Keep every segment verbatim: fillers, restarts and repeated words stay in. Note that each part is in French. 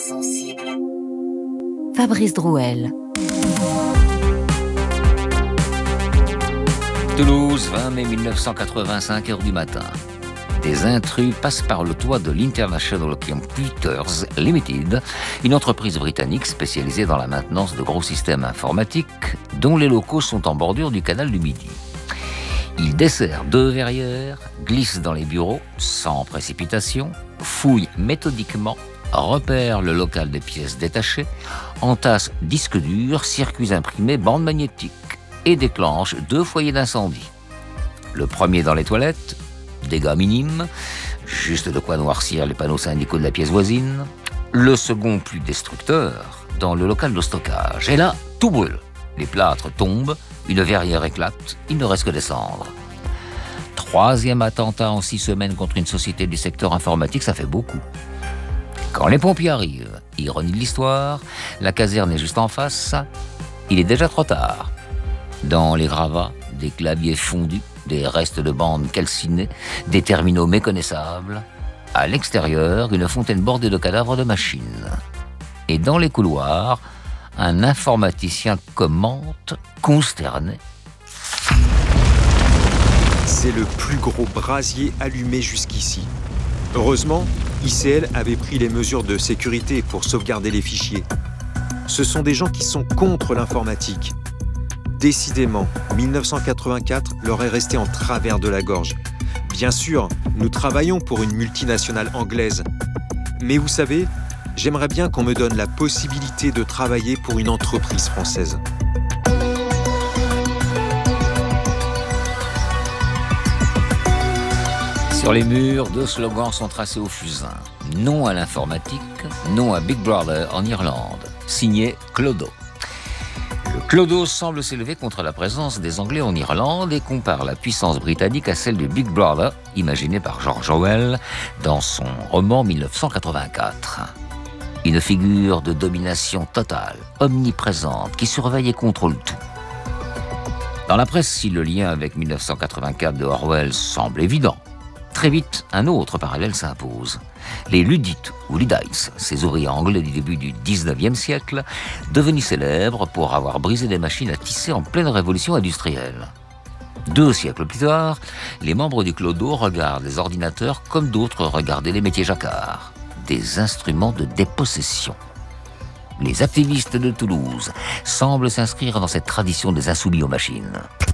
sensible. Fabrice Drouel. Toulouse, vingt mai mille neuf cent quatre-vingt, cinq heures du matin. Des intrus passent par le toit de l'International Computers Limited, une entreprise britannique spécialisée dans la maintenance de gros systèmes informatiques dont les locaux sont en bordure du canal du Midi. Ils desserrent deux verrières, glissent dans les bureaux sans précipitation, fouillent méthodiquement, repèrent le local des pièces détachées, entassent disques durs, circuits imprimés, bandes magnétiques et déclenchent deux foyers d'incendie. Le premier dans les toilettes, dégâts minimes, juste de quoi noircir les panneaux syndicaux de la pièce voisine. Le second, plus destructeur, dans le local de stockage. Et là, tout brûle. Les plâtres tombent, une verrière éclate, il ne reste que des cendres. Troisième attentat en six semaines contre une société du secteur informatique, ça fait beaucoup. Quand les pompiers arrivent, ironie de l'histoire, la caserne est juste en face, il est déjà trop tard. Dans les gravats, des claviers fondus, des restes de bandes calcinées, des terminaux méconnaissables. À l'extérieur, une fontaine bordée de cadavres de machines. Et dans les couloirs, un informaticien commente, consterné. C'est le plus gros brasier allumé jusqu'ici. Heureusement, I C L avait pris les mesures de sécurité pour sauvegarder les fichiers. Ce sont des gens qui sont contre l'informatique. Décidément, mille neuf cent quatre-vingt-quatre leur est resté en travers de la gorge. Bien sûr, nous travaillons pour une multinationale anglaise. Mais vous savez, j'aimerais bien qu'on me donne la possibilité de travailler pour une entreprise française. Sur les murs, deux slogans sont tracés au fusain. Non à l'informatique, non à Big Brother en Irlande. Signé Clodo. Le Clodo semble s'élever contre la présence des Anglais en Irlande et compare la puissance britannique à celle du Big Brother, imaginé par George Orwell dans son roman mille neuf cent quatre-vingt-quatre. Une figure de domination totale, omniprésente, qui surveille et contrôle tout. Dans la presse, si le lien avec mille neuf cent quatre-vingt-quatre de Orwell semble évident, très vite, un autre parallèle s'impose. Les Luddites, ou Luddites, ces ouvriers anglais du début du dix-neuvième siècle, devenus célèbres pour avoir brisé des machines à tisser en pleine révolution industrielle. Deux siècles plus tard, les membres du Clodo regardent les ordinateurs comme d'autres regardaient les métiers jacquards, des instruments de dépossession. Les activistes de Toulouse semblent s'inscrire dans cette tradition des insoumis aux machines.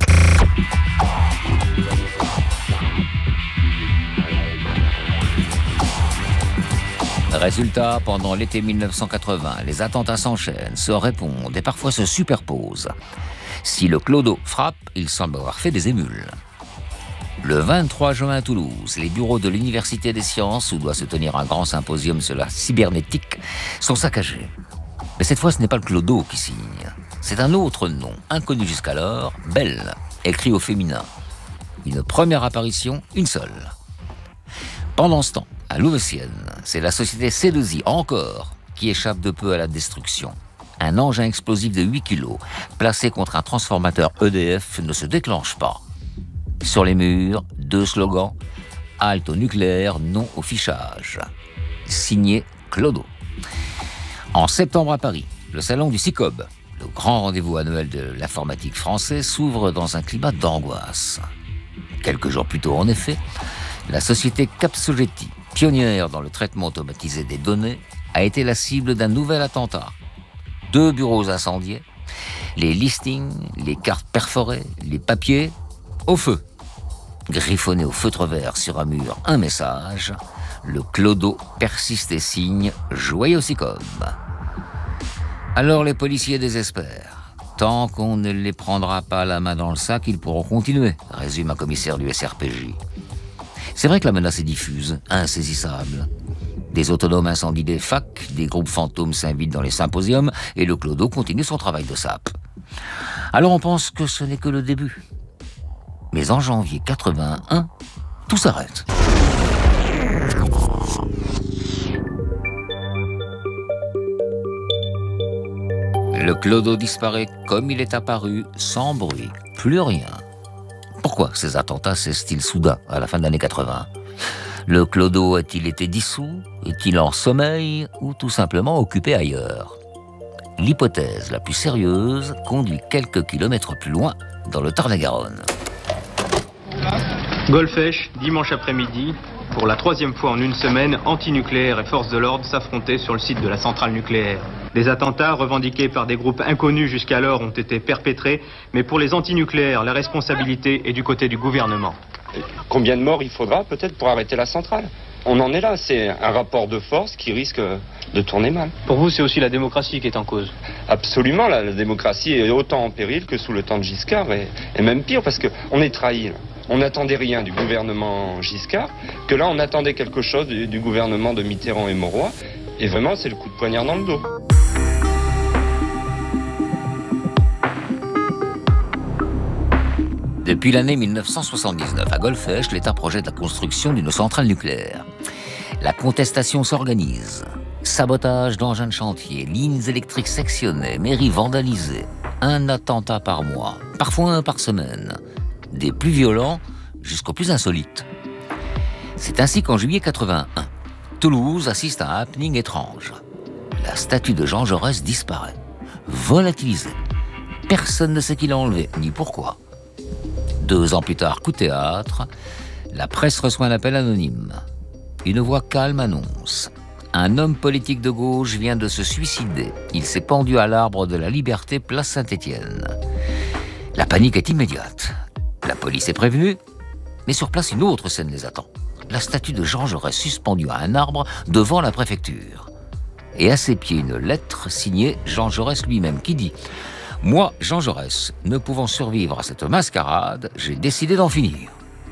Résultat, pendant l'été mille neuf cent quatre-vingts, les attentats s'enchaînent, se répondent et parfois se superposent. Si le Clodo frappe, il semble avoir fait des émules. Le vingt-trois juin à Toulouse, les bureaux de l'Université des Sciences, où doit se tenir un grand symposium sur la cybernétique, sont saccagés. Mais cette fois, ce n'est pas le Clodo qui signe. C'est un autre nom, inconnu jusqu'alors, Bell, écrit au féminin. Une première apparition, une seule. Pendant ce temps, à Louveciennes, c'est la société C deux I, encore, qui échappe de peu à la destruction. Un engin explosif de huit kilos, placé contre un transformateur E D F, ne se déclenche pas. Sur les murs, deux slogans. Halte au nucléaire, non au fichage. Signé Clodo. En septembre à Paris, le salon du CICOB, le grand rendez-vous annuel de l'informatique français, s'ouvre dans un climat d'angoisse. Quelques jours plus tôt, en effet, la société Capsogeti, pionnière dans le traitement automatisé des données, a été la cible d'un nouvel attentat. Deux bureaux incendiés, les listings, les cartes perforées, les papiers, au feu. Griffonné au feutre vert sur un mur, un message. Le Clodo persiste et signe « Joyeux CICOB ». Alors les policiers désespèrent. Tant qu'on ne les prendra pas la main dans le sac, ils pourront continuer, résume un commissaire du S R P J. C'est vrai que la menace est diffuse, insaisissable. Des autonomes incendient des facs, des groupes fantômes s'invitent dans les symposiums, et le Clodo continue son travail de sape. Alors on pense que ce n'est que le début. Mais en janvier quatre-vingt-un, tout s'arrête. Le Clodo disparaît comme il est apparu, sans bruit, plus rien. Pourquoi ces attentats cessent-ils soudain, à la fin de l'année quatre-vingts ? Le clodo a-t-il été dissous? Est-il en sommeil ou tout simplement occupé ailleurs? L'hypothèse la plus sérieuse conduit quelques kilomètres plus loin, dans le Tarn-et-Garonne. Golfech, dimanche après-midi. Pour la troisième fois en une semaine, antinucléaires et forces de l'ordre s'affrontaient sur le site de la centrale nucléaire. Des attentats revendiqués par des groupes inconnus jusqu'alors ont été perpétrés, mais pour les antinucléaires, la responsabilité est du côté du gouvernement. Combien de morts il faudra peut-être pour arrêter la centrale? On en est là, c'est un rapport de force qui risque de tourner mal. Pour vous, c'est aussi la démocratie qui est en cause? Absolument, la, la démocratie est autant en péril que sous le temps de Giscard, et, et même pire, parce qu'on est trahi. Là. On n'attendait rien du gouvernement Giscard, que là on attendait quelque chose du, du gouvernement de Mitterrand et Mauroy, et vraiment c'est le coup de poignard dans le dos. Depuis l'année mille neuf cent soixante-dix-neuf, à Golfech, l'État projette la construction d'une centrale nucléaire. La contestation s'organise. Sabotage d'engins de chantier, lignes électriques sectionnées, mairies vandalisées. Un attentat par mois, parfois un par semaine. Des plus violents jusqu'aux plus insolites. C'est ainsi qu'en juillet quatre-vingt-un, Toulouse assiste à un happening étrange. La statue de Jean Jaurès disparaît, volatilisée. Personne ne sait qui l'a enlevée, ni pourquoi. Deux ans plus tard, coup de théâtre, la presse reçoit un appel anonyme. Une voix calme annonce: un homme politique de gauche vient de se suicider. Il s'est pendu à l'arbre de la Liberté, place Saint-Étienne. La panique est immédiate. La police est prévenue, mais sur place, une autre scène les attend. La statue de Jean Jaurès suspendue à un arbre devant la préfecture. Et à ses pieds, une lettre signée Jean Jaurès lui-même qui dit « Moi, Jean Jaurès, ne pouvant survivre à cette mascarade, j'ai décidé d'en finir. »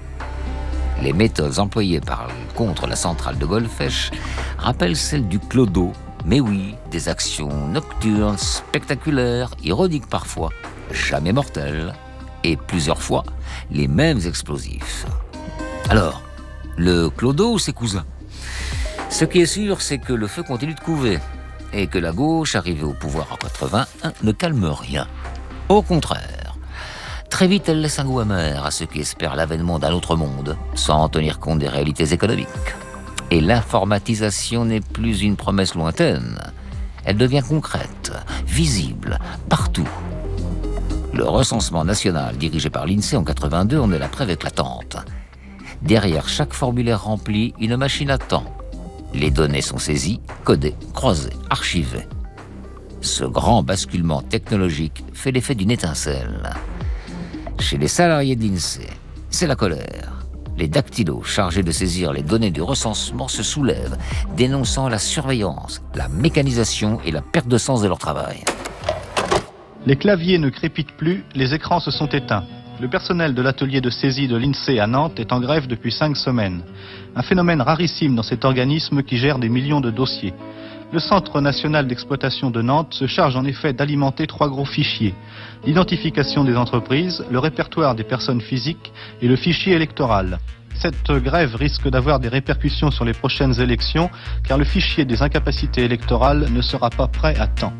Les méthodes employées par, contre la centrale de Golfech rappellent celles du clodo, mais oui, des actions nocturnes, spectaculaires, ironiques parfois, jamais mortelles, et plusieurs fois les mêmes explosifs. Alors, le clodo ou ses cousins? Ce qui est sûr, c'est que le feu continue de couver et que la gauche, arrivée au pouvoir en quatre-vingt-un, ne calme rien. Au contraire, très vite, elle laisse un goût amer à ceux qui espèrent l'avènement d'un autre monde, sans tenir compte des réalités économiques. Et l'informatisation n'est plus une promesse lointaine. Elle devient concrète, visible, partout. Le recensement national dirigé par l'INSEE en quatre-vingt-deux en est la preuve éclatante. Derrière chaque formulaire rempli, une machine attend. Les données sont saisies, codées, croisées, archivées. Ce grand basculement technologique fait l'effet d'une étincelle. Chez les salariés de l'INSEE, c'est la colère. Les dactylos chargés de saisir les données du recensement se soulèvent, dénonçant la surveillance, la mécanisation et la perte de sens de leur travail. Les claviers ne crépitent plus, les écrans se sont éteints. Le personnel de l'atelier de saisie de l'INSEE à Nantes est en grève depuis cinq semaines. Un phénomène rarissime dans cet organisme qui gère des millions de dossiers. Le Centre national d'exploitation de Nantes se charge en effet d'alimenter trois gros fichiers. L'identification des entreprises, le répertoire des personnes physiques et le fichier électoral. Cette grève risque d'avoir des répercussions sur les prochaines élections car le fichier des incapacités électorales ne sera pas prêt à temps.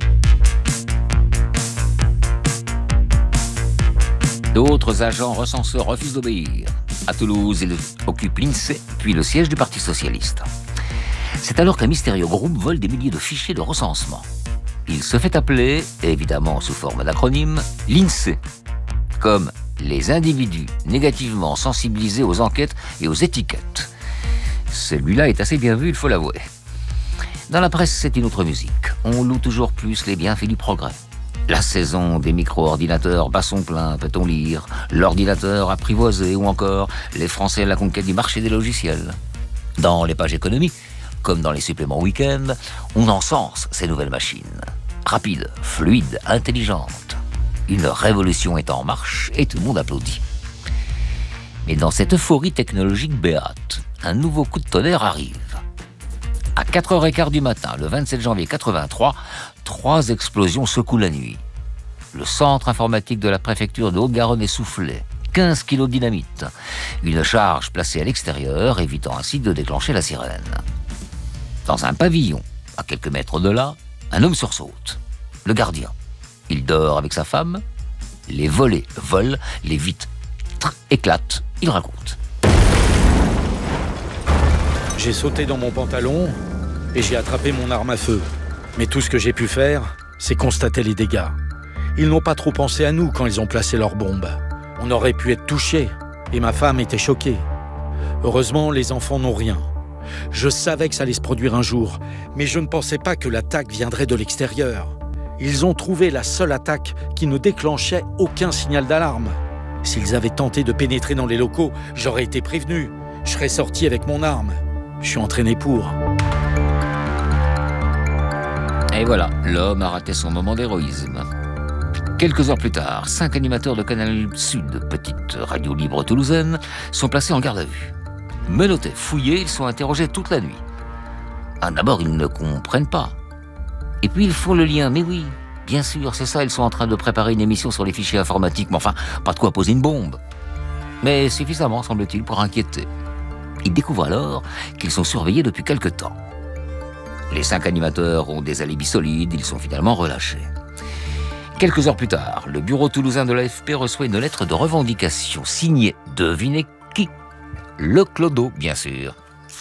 D'autres agents recenseurs refusent d'obéir. À Toulouse, ils occupent l'INSEE, puis le siège du Parti socialiste. C'est alors qu'un mystérieux groupe vole des milliers de fichiers de recensement. Il se fait appeler, évidemment sous forme d'acronyme, l'INSEE, comme les individus négativement sensibilisés aux enquêtes et aux étiquettes. Celui-là est assez bien vu, il faut l'avouer. Dans la presse, c'est une autre musique. On loue toujours plus les bienfaits du progrès. La saison des micro-ordinateurs bat son plein, peut-on lire, l'ordinateur apprivoisé ou encore les Français à la conquête du marché des logiciels. Dans les pages économiques, comme dans les suppléments week-end, on encense ces nouvelles machines. Rapides, fluides, intelligentes. Une révolution est en marche et tout le monde applaudit. Mais dans cette euphorie technologique béate, un nouveau coup de tonnerre arrive. À quatre heures quinze du matin, le vingt-sept janvier quatre-vingt-trois, trois explosions secouent la nuit. Le centre informatique de la préfecture de Haute-Garonne est soufflé. quinze kilos de dynamite. Une charge placée à l'extérieur, évitant ainsi de déclencher la sirène. Dans un pavillon, à quelques mètres de là, un homme sursaute. Le gardien. Il dort avec sa femme. Les volets volent, les vitres éclatent. Il raconte. J'ai sauté dans mon pantalon et j'ai attrapé mon arme à feu. Mais tout ce que j'ai pu faire, c'est constater les dégâts. Ils n'ont pas trop pensé à nous quand ils ont placé leurs bombes. On aurait pu être touchés et ma femme était choquée. Heureusement, les enfants n'ont rien. Je savais que ça allait se produire un jour, mais je ne pensais pas que l'attaque viendrait de l'extérieur. Ils ont trouvé la seule attaque qui ne déclenchait aucun signal d'alarme. S'ils avaient tenté de pénétrer dans les locaux, j'aurais été prévenu. Je serais sorti avec mon arme. Je suis entraîné pour. Et voilà, l'homme a raté son moment d'héroïsme. Quelques heures plus tard, cinq animateurs de Canal Sud, petite radio libre toulousaine, sont placés en garde à vue. Menottés, fouillés, ils sont interrogés toute la nuit. Ah, d'abord, ils ne comprennent pas. Et puis, ils font le lien. Mais oui, bien sûr, c'est ça, ils sont en train de préparer une émission sur les fichiers informatiques. Mais enfin, pas de quoi poser une bombe. Mais suffisamment, semble-t-il, pour inquiéter. Ils découvrent alors qu'ils sont surveillés depuis quelque temps. Les cinq animateurs ont des alibis solides, ils sont finalement relâchés. Quelques heures plus tard, le bureau toulousain de l'A F P reçoit une lettre de revendication signée, devinez qui ? Le Clodo, bien sûr.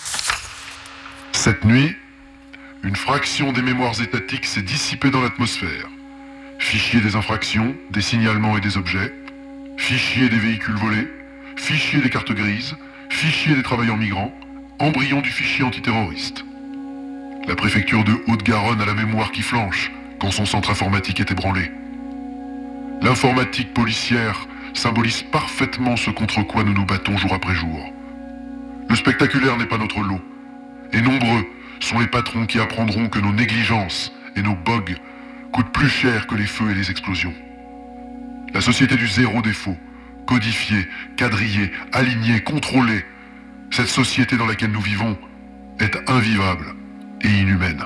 Cette nuit, une fraction des mémoires étatiques s'est dissipée dans l'atmosphère. Fichier des infractions, des signalements et des objets, fichier des véhicules volés, fichier des cartes grises, fichier des travailleurs migrants, embryon du fichier antiterroriste. La préfecture de Haute-Garonne a la mémoire qui flanche quand son centre informatique est ébranlé. L'informatique policière symbolise parfaitement ce contre quoi nous nous battons jour après jour. Le spectaculaire n'est pas notre lot, et nombreux sont les patrons qui apprendront que nos négligences et nos bogues coûtent plus cher que les feux et les explosions. La société du zéro défaut, codifiée, quadrillée, alignée, contrôlée, cette société dans laquelle nous vivons est invivable et inhumaine.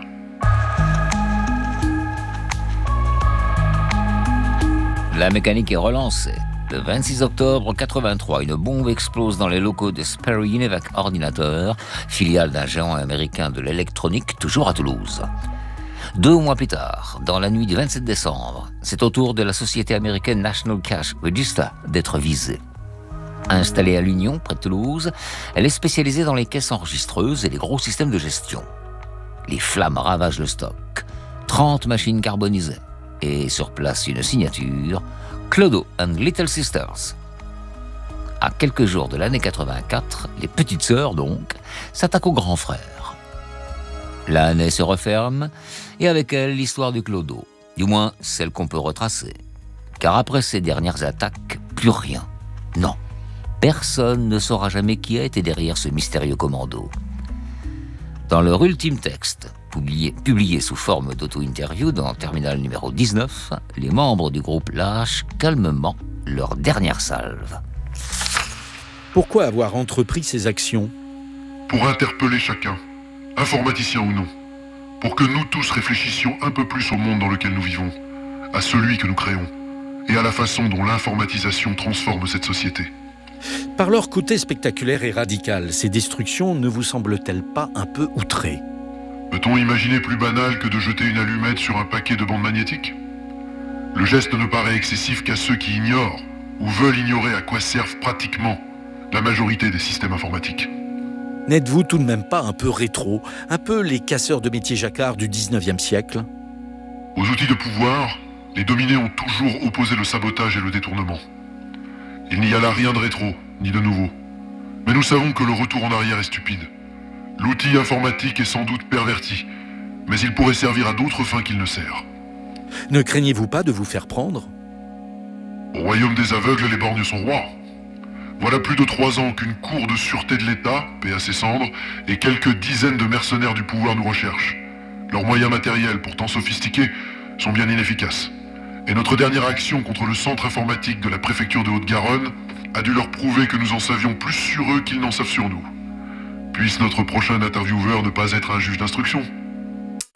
La mécanique est relancée. Le vingt-six octobre quatre-vingt-trois, une bombe explose dans les locaux de Sperry Univac Ordinateur, filiale d'un géant américain de l'électronique, toujours à Toulouse. Deux mois plus tard, dans la nuit du vingt-sept décembre, c'est au tour de la société américaine National Cash Register d'être visée. Installée à l'Union, près de Toulouse, elle est spécialisée dans les caisses enregistreuses et les gros systèmes de gestion. Les flammes ravagent le stock. trente machines carbonisées. Et sur place, une signature, Clodo and Little Sisters. À quelques jours de l'année quatre-vingt-quatre, les petites sœurs, donc, s'attaquent aux grands frères. L'année se referme, et avec elle, l'histoire du Clodo. Du moins, celle qu'on peut retracer. Car après ces dernières attaques, plus rien. Non, personne ne saura jamais qui a été derrière ce mystérieux commando. Dans leur ultime texte, publié, publié sous forme d'auto-interview dans Terminal numéro dix-neuf, les membres du groupe lâchent calmement leur dernière salve. Pourquoi avoir entrepris ces actions ? Pour interpeller chacun, informaticien ou non, pour que nous tous réfléchissions un peu plus au monde dans lequel nous vivons, à celui que nous créons, et à la façon dont l'informatisation transforme cette société. Par leur côté spectaculaire et radical, ces destructions ne vous semblent-elles pas un peu outrées ? Peut-on imaginer plus banal que de jeter une allumette sur un paquet de bandes magnétiques ? Le geste ne paraît excessif qu'à ceux qui ignorent ou veulent ignorer à quoi servent pratiquement la majorité des systèmes informatiques. N'êtes-vous tout de même pas un peu rétro, un peu les casseurs de métiers jacquards du dix-neuvième siècle ? Aux outils de pouvoir, les dominés ont toujours opposé le sabotage et le détournement. Il n'y a là rien de rétro, ni de nouveau. Mais nous savons que le retour en arrière est stupide. L'outil informatique est sans doute perverti, mais il pourrait servir à d'autres fins qu'il ne sert. Ne craignez-vous pas de vous faire prendre ? Au royaume des aveugles, les borgnes sont rois. Voilà plus de trois ans qu'une cour de sûreté de l'État, paix à ses cendres, et quelques dizaines de mercenaires du pouvoir nous recherchent. Leurs moyens matériels, pourtant sophistiqués, sont bien inefficaces. Et notre dernière action contre le centre informatique de la préfecture de Haute-Garonne a dû leur prouver que nous en savions plus sur eux qu'ils n'en savent sur nous. Puisse notre prochain intervieweur ne pas être un juge d'instruction.